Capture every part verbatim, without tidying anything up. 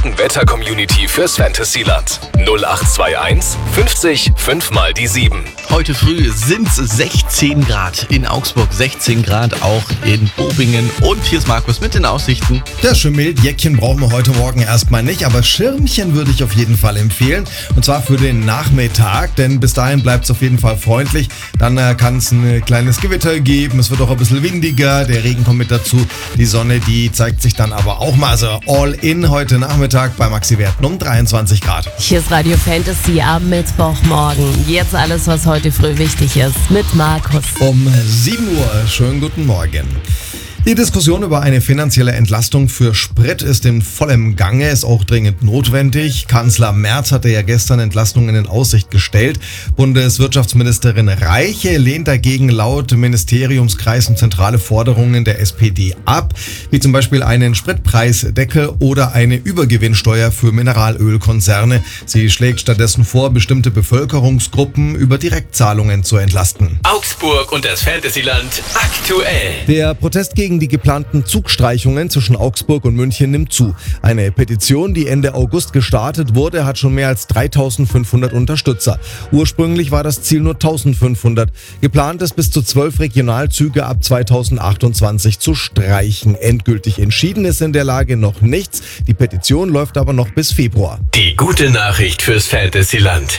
besten Wetter-Community fürs Fantasyland. null acht zwei eins fünfzig fünf mal die sieben. Heute früh sind es sechzehn Grad in Augsburg, sechzehn Grad auch in Bobingen. Und hier ist Markus mit den Aussichten. Der Schimmel-Jäckchen brauchen wir heute Morgen erstmal nicht, aber Schirmchen würde ich auf jeden Fall empfehlen. Und zwar für den Nachmittag, denn bis dahin bleibt es auf jeden Fall freundlich. Dann äh, kann es ein kleines Gewitter geben, es wird auch ein bisschen windiger, der Regen kommt mit dazu. Die Sonne, die zeigt sich dann aber auch mal. Also all in heute Nachmittag bei Maxi-Werten um dreiundzwanzig Grad. Hier ist Radio Fantasy am Mittwochmorgen. Jetzt alles, was heute früh wichtig ist, mit Markus. Um sieben Uhr. Schönen guten Morgen. Die Diskussion über eine finanzielle Entlastung für Sprit ist in vollem Gange, ist auch dringend notwendig. Kanzler Merz hatte ja gestern Entlastungen in Aussicht gestellt. Bundeswirtschaftsministerin Reiche lehnt dagegen laut Ministeriumskreisen zentrale Forderungen der S P D ab, wie zum Beispiel einen Spritpreisdeckel oder eine Übergewinnsteuer für Mineralölkonzerne. Sie schlägt stattdessen vor, bestimmte Bevölkerungsgruppen über Direktzahlungen zu entlasten. Augsburg und das Fantasyland aktuell. Der Protest gegen die geplanten Zugstreichungen zwischen Augsburg und München nimmt zu. Eine Petition, die Ende August gestartet wurde, hat schon mehr als dreitausendfünfhundert Unterstützer. Ursprünglich war das Ziel nur eintausendfünfhundert. Geplant ist, bis zu zwölf Regionalzüge ab zweitausendachtundzwanzig zu streichen. Endgültig entschieden ist in der Lage noch nichts. Die Petition läuft aber noch bis Februar. Die gute Nachricht fürs Fantasyland.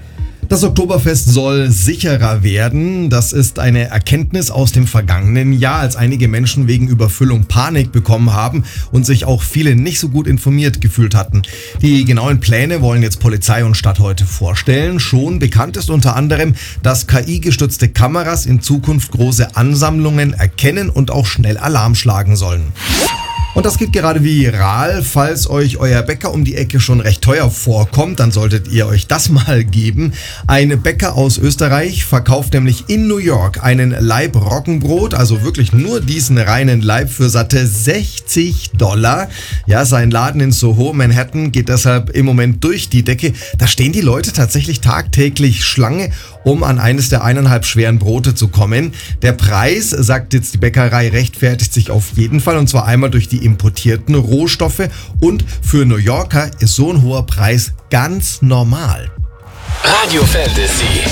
Das Oktoberfest soll sicherer werden. Das ist eine Erkenntnis aus dem vergangenen Jahr, als einige Menschen wegen Überfüllung Panik bekommen haben und sich auch viele nicht so gut informiert gefühlt hatten. Die genauen Pläne wollen jetzt Polizei und Stadt heute vorstellen. Schon bekannt ist unter anderem, dass K I-gestützte Kameras in Zukunft große Ansammlungen erkennen und auch schnell Alarm schlagen sollen. Und das geht gerade viral. Falls euch euer Bäcker um die Ecke schon recht teuer vorkommt, dann solltet ihr euch das mal geben. Ein Bäcker aus Österreich verkauft nämlich in New York einen Laib Roggenbrot, also wirklich nur diesen reinen Laib für satte sechzig Dollar. Ja, sein Laden in Soho, Manhattan, geht deshalb im Moment durch die Decke. Da stehen die Leute tatsächlich tagtäglich Schlange, um an eines der eineinhalb schweren Brote zu kommen. Der Preis, sagt jetzt die Bäckerei, rechtfertigt sich auf jeden Fall, und zwar einmal durch die importierten Rohstoffe, und für New Yorker ist so ein hoher Preis ganz normal. Radio Fantasy.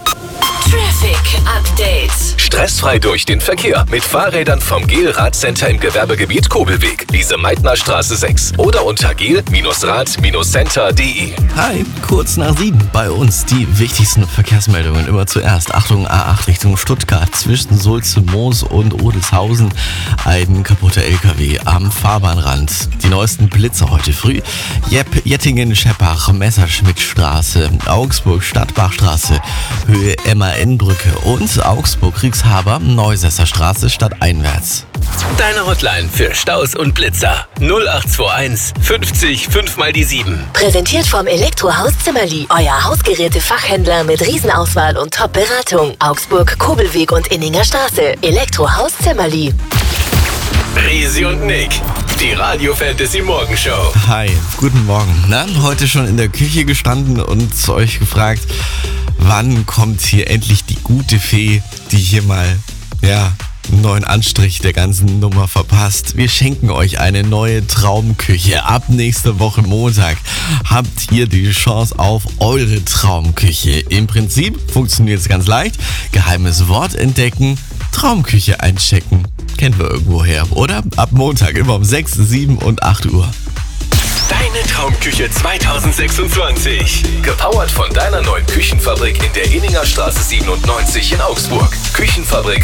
Traffic Update. Stressfrei durch den Verkehr mit Fahrrädern vom Gel Radcenter im Gewerbegebiet Kobelweg, Lise-Meitner-Straße sechs oder unter gel Rad Center punkt de. Hi, kurz nach sieben bei uns die wichtigsten Verkehrsmeldungen immer zuerst. Achtung, A acht Richtung Stuttgart zwischen Sulze, Moos und Odelshausen. Ein kaputter L K W am Fahrbahnrand. Die neuesten Blitze heute früh. Jepp, Jettingen, Scheppach, Messerschmittstraße, Augsburg, Stadtbachstraße, Höhe M A N-Brücke und Augsburg-Kriegshaber, Neusesser Straße stadteinwärts. Deine Hotline für Staus und Blitzer. null acht zwei eins fünfzig fünf mal die sieben. Präsentiert vom Elektrohaus Zimmerli. Euer Hausgeräte-Fachhändler mit Riesenauswahl und Top-Beratung. Augsburg, Kobelweg und Inninger Straße. Elektrohaus Zimmerli. Risi und Nick, die Radio Fantasy Morgenshow. Hi, guten Morgen. Na, heute schon in der Küche gestanden und euch gefragt, wann kommt hier endlich die gute Fee, die hier mal, ja, einen neuen Anstrich der ganzen Nummer verpasst. Wir schenken euch eine neue Traumküche. Ab nächste Woche Montag habt ihr die Chance auf eure Traumküche. Im Prinzip funktioniert es ganz leicht. Geheimes Wort entdecken, Traumküche einchecken. Kennen wir irgendwoher, oder? Ab Montag immer um sechs, sieben und acht Uhr. Deine Traumküche zweitausendsechsundzwanzig. Gepowert von deiner neuen Küchenfabrik in der Inninger Straße siebenundneunzig in Augsburg. Küchenfabrik